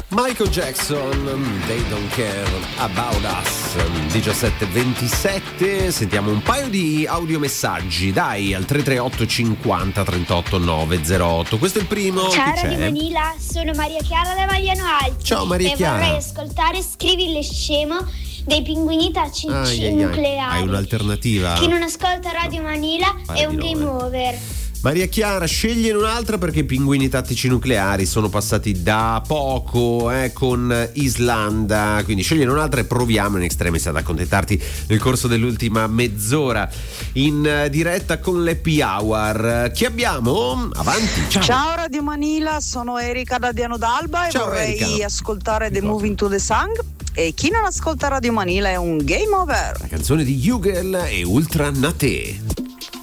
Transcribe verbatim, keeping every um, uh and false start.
Michael Jackson, They Don't Care About Us. Diciassette e ventisette. Sentiamo un paio di audiomessaggi, dai, al tre tre otto cinquanta trentotto novecentotto. Questo è il primo. Ciao Chi Radio c'è? Manila, sono Maria Chiara da Magliano Alto. Ciao Maria e Chiara. vorrei ascoltare Scrivi le scemo dei pinguini tattici Ai, ai, ai. nucleari. Hai un'alternativa? Chi non ascolta Radio Manila Pare è un di no, game eh. over. Maria Chiara, scegliene un'altra perché i pinguini tattici nucleari sono passati da poco eh, con Islanda, quindi scegliene un'altra e proviamo in extremis ad accontentarti nel corso dell'ultima mezz'ora in eh, diretta con l'Happy Hour. Chi abbiamo? Avanti, ciao. Ciao Radio Manila, sono Erika da Diano d'Alba e Ciao, vorrei Erika. ascoltare The Ricordo. Moving to the Song. E chi non ascolta Radio Manila è un game over. La canzone di Hugel e Ultra Nate.